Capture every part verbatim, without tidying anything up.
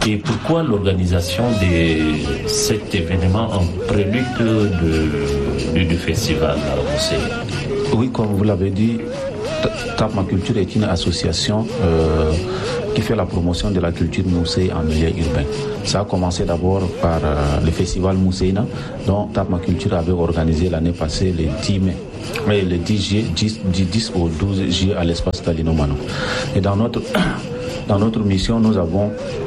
Et pourquoi l'organisation de cet événement en prélude de, de, du festival Moussé? Oui, comme vous l'avez dit, TAP Ma Culture est une association euh, qui fait la promotion de la culture Moussé en milieu urbain. Ça a commencé d'abord par euh, le festival Mousséina, dont TAP Ma Culture avait organisé l'année passée le dix mai. Et le dix juillet, dix, dix au douze juillet à l'espace Talino Mano. Et dans notre, dans notre mission, nous avons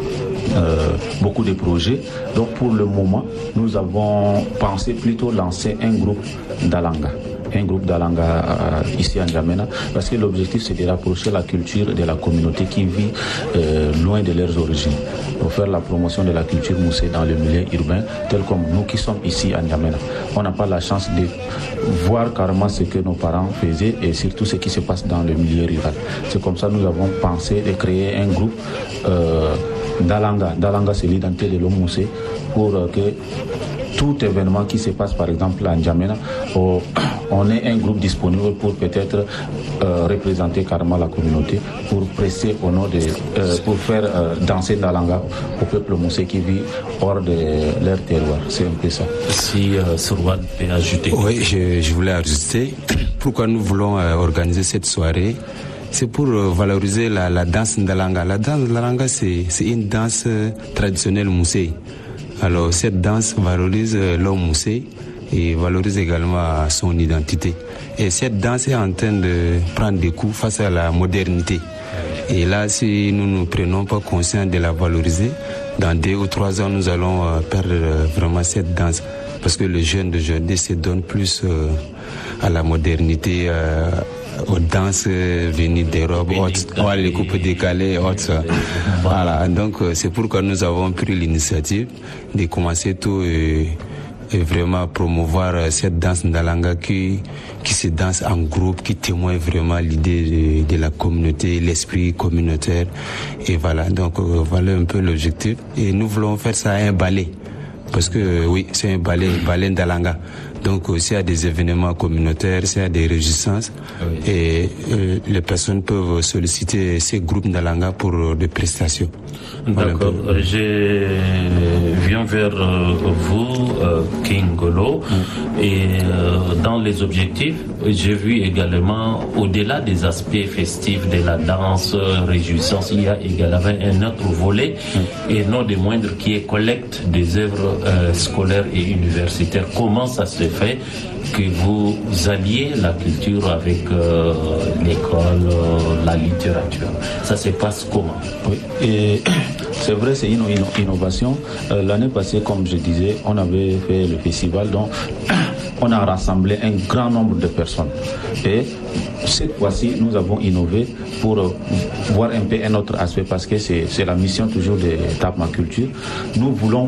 euh, beaucoup de projets. Donc pour le moment, nous avons pensé plutôt lancer un groupe d'Alanga. Un groupe d'Alanga euh, ici à N'Djamena, parce que l'objectif c'est de rapprocher la culture de la communauté qui vit euh, loin de leurs origines, pour faire la promotion de la culture moussée dans le milieu urbain, tel comme nous qui sommes ici à N'Djamena. On n'a pas la chance de voir carrément ce que nos parents faisaient et surtout ce qui se passe dans le milieu rural. C'est comme ça que nous avons pensé de créer un groupe euh, d'Alanga. D'Alanga, c'est l'identité de l'homme moussé, pour euh, que tout événement qui se passe par exemple à N'Djamena, oh, on est un groupe disponible pour peut-être euh, représenter carrément la communauté, pour presser au nom de, euh, pour faire euh, danser Dalanga au peuple moussé qui vit hors de leur terroir. C'est un peu ça. Si euh, Surwan peut ajouter. Oui, je, je voulais ajouter. Pourquoi nous voulons euh, organiser cette soirée? C'est pour euh, valoriser la, la danse Ndalanga. La danse Ndalanga, c'est, c'est une danse euh, traditionnelle moussé. Alors cette danse valorise euh, l'homme moussé et valorise également son identité. Et cette danse est en train de prendre des coups face à la modernité. Et là, si nous ne prenons pas conscience de la valoriser, dans deux ou trois ans, nous allons euh, perdre euh, vraiment cette danse. Parce que les jeunes d'aujourd'hui se donnent plus euh, à la modernité, euh, aux danses venues d'Europe, ouais, les coupes décalées, autres. Voilà, donc c'est pourquoi nous avons pris l'initiative de commencer tout et, et vraiment promouvoir cette danse Ndalanga qui, qui se danse en groupe, qui témoigne vraiment l'idée de, de la communauté, l'esprit communautaire. Et voilà, donc voilà un peu l'objectif. Et nous voulons faire ça à un ballet. Parce que oui, c'est un ballet, ballet Ndalanga. Donc s'il y a des événements communautaires, s'il y a des résistances, oui. et euh, les personnes peuvent solliciter ces groupes Ndalanga pour euh, des prestations. D'accord. Voilà. Je viens vers euh, vous, euh, King Golo, mm. et euh, dans les objectifs, j'ai vu également, au-delà des aspects festifs de la danse, réjouissance, il y a également un autre volet, mm. et non des moindres, qui est collecte des œuvres euh, scolaires et universitaires. Comment ça se fait que vous alliez la culture avec euh, l'école, euh, la littérature? Ça se passe comment? Oui, et c'est vrai, c'est une innovation. Euh, l'année passée, comme je disais, on avait fait le festival, donc on a rassemblé un grand nombre de personnes. Et cette fois-ci, nous avons innové pour euh, voir un peu un autre aspect, parce que c'est, c'est la mission toujours de TAP Ma Culture. Nous voulons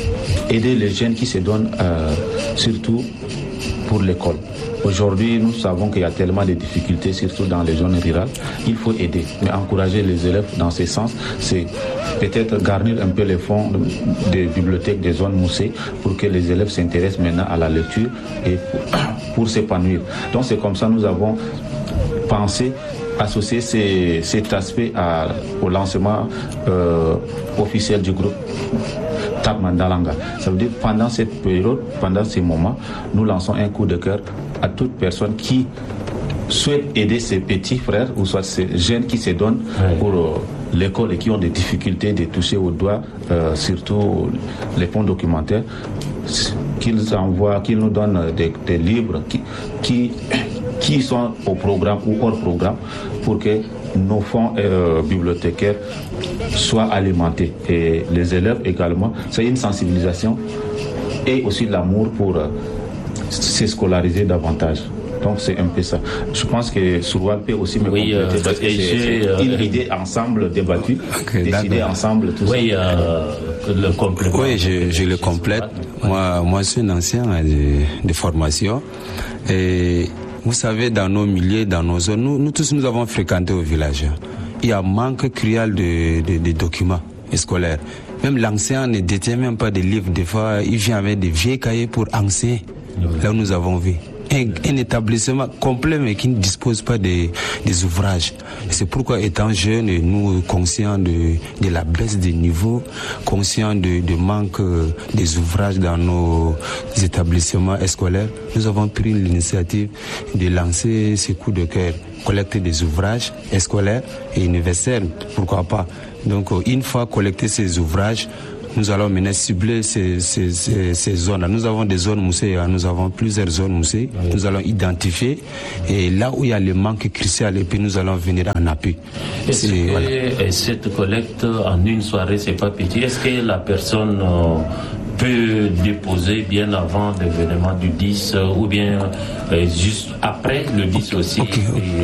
aider les jeunes qui se donnent euh, surtout pour l'école. Aujourd'hui, nous savons qu'il y a tellement de difficultés, surtout dans les zones rurales. Il faut aider, mais encourager les élèves dans ce sens, c'est peut-être garnir un peu les fonds des bibliothèques des zones moussées pour que les élèves s'intéressent maintenant à la lecture et pour, pour s'épanouir. Donc c'est comme ça que nous avons pensé associer ces, cet aspect à, au lancement euh, officiel du groupe TAP Ndalanga. Ça veut dire pendant cette période, pendant ces moments, nous lançons un coup de cœur à toute personne qui souhaite aider ses petits frères ou soit ces jeunes qui se donnent ouais. pour euh, l'école et qui ont des difficultés de toucher au doigt, euh, surtout les fonds documentaires, qu'ils envoient, qu'ils nous donnent des, des livres qui, qui, qui sont au programme ou hors programme pour que nos fonds euh, bibliothécaires soient alimentés. Et les élèves également, c'est une sensibilisation et aussi l'amour pour euh, se scolariser davantage. Donc c'est un peu ça. Je pense que Surwan peut aussi me oui, compléter, euh, parce que c'est, c'est euh, une idée ensemble débattue, okay, décider ensemble tout oui, ça. Euh, le complément. Oui, je, je le complète. Ouais. Moi, moi, je suis un ancien de, de formation. Et vous savez, dans nos milieux, dans nos zones, nous, nous tous, nous avons fréquenté au village. Il y a un manque cruel de, de, de documents scolaires. Même l'ancien ne détient même pas de livres. Des fois, il vient avec des vieux cahiers pour anciens. Oui. Là où nous avons vu. un, un établissement complet mais qui ne dispose pas des, des ouvrages. C'est pourquoi, étant jeunes, nous conscients de, de la baisse des niveaux, conscients de, de manque des ouvrages dans nos établissements scolaires, nous avons pris l'initiative de lancer ce coup de cœur, collecter des ouvrages scolaires et universels, pourquoi pas. Donc, une fois collectés ces ouvrages, nous allons maintenant cibler ces, ces, ces, ces zones-là. Nous avons des zones moussées, nous avons plusieurs zones moussées. Oui. Nous allons identifier et là où il y a le manque crucial, et puis nous allons venir en appui. Est-ce que voilà. Cette collecte en une soirée, c'est pas petit? Est-ce que la personne euh, peut déposer bien avant l'événement du dix euh, ou bien euh, juste après le dix aussi? Okay.